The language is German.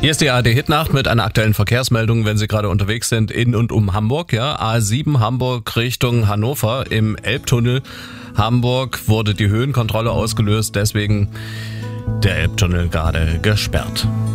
Hier ist die ARD-Hitnacht mit einer aktuellen Verkehrsmeldung, wenn Sie gerade unterwegs sind in und um Hamburg. Ja, A7 Hamburg Richtung Hannover im Elbtunnel Hamburg wurde die Höhenkontrolle ausgelöst, deswegen der Elbtunnel gerade gesperrt.